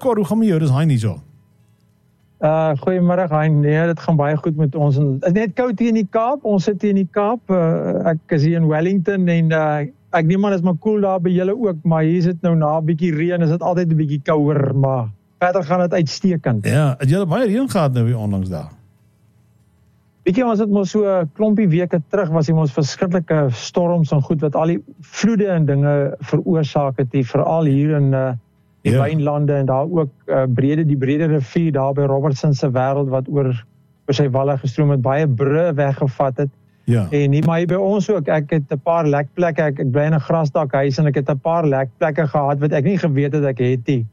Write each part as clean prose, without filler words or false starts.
Cor, hoe gaan met jou? Dis Hein hier so. Goeiemiddag Hein, nee, dit gaan baie goed met ons. Is net koud hier in die Kaap, ons sit hier in die Kaap, ek is hier in Wellington en ek neem aan is maar cool daar by julle ook, maar hier is dit nou na 'n bietjie reën, is dit altyd 'n bietjie kouer, maar verder gaan dit uitstekend. Ja, het julle baie reën gehad nou weer onlangs daar? Weet jy, ons het mos so 'n klompie weke terug, was hier mos verskriklike storms en goed, wat al die vloede en dinge veroorsaak het, veral hier in die wynlande en daar ook die brede rivier daar by Robertson se wêreld wat oor sy walle gestroom het, baie brûe weggevat het. Ja. En nie maar hier by ons ook, ek het 'n paar lekplekke, ek bly in 'n grasdakhuis en ek het 'n paar lekplekke gehad wat ek nie geweet het ek het nie.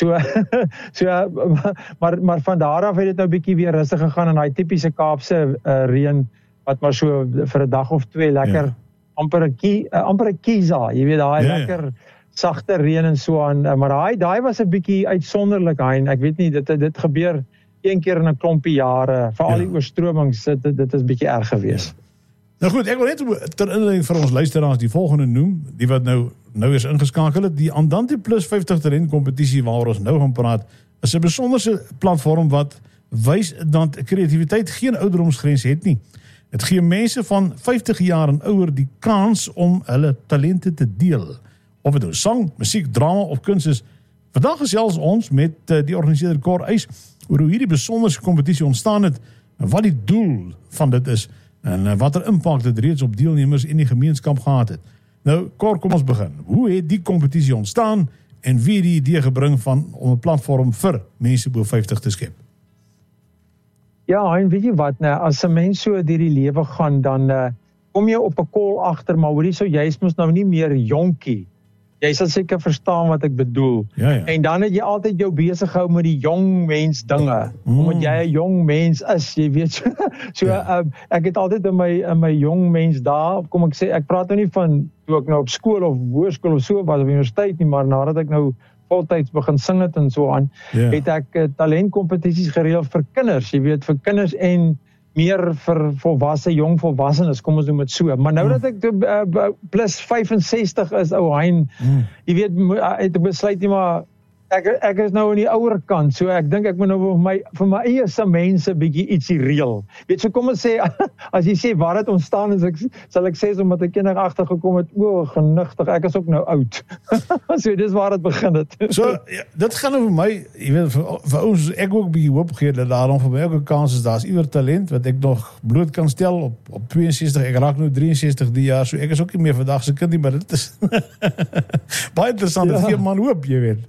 Maar van daar af het dit nou bietjie weer rustig gegaan en daai tipiese Kaapse reën wat maar so vir 'n dag of twee lekker amper 'n kiesa, jy weet daai lekker sagte reën en so aan, maar daai was 'n bietjie uitsonderlik, Hein. Ek weet nie, dit gebeur een keer in 'n klompie jare, veral die oorstromings, dit is bietjie erg geweest. Nou goed, ek wil net ter inleiding vir ons luisteraars die volgende noem, die wat nou is ingeskakel het. Die Andante Plus 50 talent kompetisie waaroor ons nou gaan praat, is 'n besonderse platform wat wys dat kreatiwiteit geen ouderdomsgrens het nie. Dit gee mense van 50 jaar en ouer die kans om hulle talente te deel. Of het nou sang, musiek, drama of kuns is. Vandag gesels ons met die organiseerder Cor Eis oor hoe hierdie besonderse kompetisie ontstaan het, en wat die doel van dit is, en watter impak dit reeds op deelnemers en die gemeenskap gehad het. Nou, Cor, kom ons begin. Hoe het die kompetisie ontstaan en wie het die idee gebring om 'n platform vir mense bo 50 te skep? Ja, en weet jy wat, as 'n mens so deur die lewe gaan, dan kom jy op 'n kol agter, maar hoorie so, jy is mos nou nie meer jonkie. Jy sal seker verstaan wat ek bedoel. Ja. En dan het jy altyd jou besig gehou met die jong mens dinge. Omdat jy 'n jong mens is, jy weet. Ek het altyd in my jong mens daar, kom ek sê, ek praat nou nie van toe ek nou op skool of hoërskool of so was, of universiteit nie, maar nadat ek nou voltyds begin sing het en so aan, het ek talentkompetisies gereël vir kinders, jy weet, vir kinders en meer vir jong volwassenes, kom ons noem dit so. Maar nou dat ek plus 65 is, ou Hein, jy weet, het besluit nie maar, ek is nou aan die ouer kant, so ek dink ek moet nou vir my eie se mense bietjie ietsie reël. Weet, so kom ons sê, as jy sê waar het ontstaan is, sal ek sê, omdat ek eendag agtergekom het, genigtig, ek is ook nou oud. So dis waar het begin het. So, ja, dit gaan nou vir my, jy weet, vir ons, ek ook bietjie hoop gegee, dat daar dan vir my ook 'n kans is, daar is iewers talent, wat ek nog bloot kan stel, op 62, ek raak nou 63 die jaar, so ek is ook nie meer vandag se kind nie, maar dit is baie interessant, dit gee man hoop, jy weet.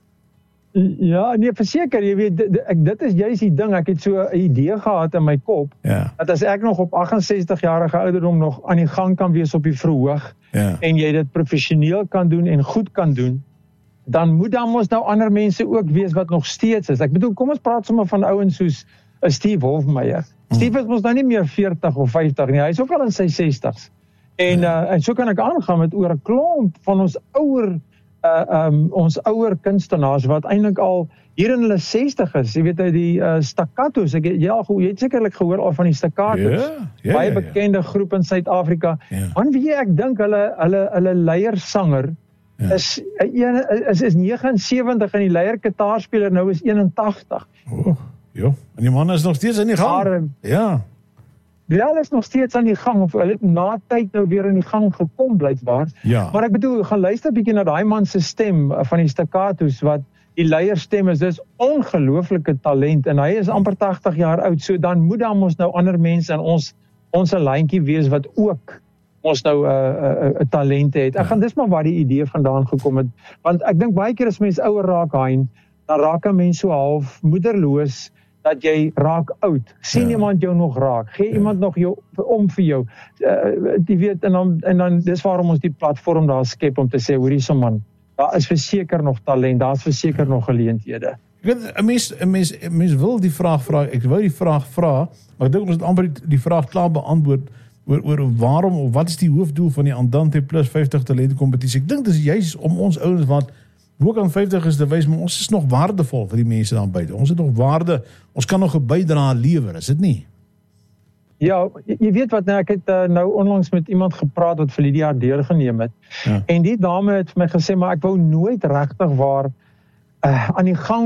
Ja, nee, verseker, jy weet, dit is juist die ding, ek het so 'n idee gehad in my kop, dat as ek nog op 68 jarige ouderdom nog aan die gang kan wees op die verhoog, en jy dit professioneel kan doen en goed kan doen, dan moet dan mos nou ander mense ook wees wat nog steeds is. Ek bedoel, kom ons praat sommer van ouens soos Steve Hofmeyer. Steve is mos nou nie meer 40 of 50 nie, hy is ook al in sy 60s. En so kan ek aangaan met oor 'n klomp van ons ouer kunstenaars wat eintlik al hier in hulle 60 is. Jy weet, die Staccatos, jy het sekerlik gehoor al van die Staccatos. Baie bekende groep in Suid-Afrika. Man, wie ek dink hulle leiersanger is 79 en die leier kitaarspeler nou is 81. En die man is nog steeds in die gang. Hulle is nog steeds aan die gang, of hulle het na tyd nou weer in die gang gekom, blykbaar. Maar ek bedoel, gaan luister bietjie na daai man se stem van die Staccatos, wat die leierstem is, dis ongelooflike talent, en hy is amper 80 jaar oud, so dan moet dan ons nou ander mense in ons 'n lyntjie wees, wat ook ons nou 'n talente het. Ek gaan dis maar waar die idee vandaan gekom het, want ek dink baie keer as mense ouer raak, Hein, dan raak 'n mens so half moederloos, dat jy raak oud, sien iemand jou nog raak, gee iemand nog jou om vir jou, jy weet, en dan dis waarom ons die platform daar skep, om te sê, hoorie so man, daar is verseker nog talent, daar is verseker nog geleenthede. Ek weet, 'n mens wil die vraag vra, ek wou die vraag vra, maar ek dink ons het amper die vraag klaar beantwoord, oor waarom, of wat is die hoofdoel van die Andante Plus 50 talentkompetisie. Ek dink dis juist om ons ouens, want ook aan 50 is te wys, maar ons is nog waardevol vir die mense daar buite. Ons het nog waarde, ons kan nog 'n bydrae lewer, is dit nie? Ja, jy weet wat, ek het nou onlangs met iemand gepraat wat vir die jaar deurgeneem het. En die dame het vir my gesê, maar ek wou nooit regtig waar aan die gang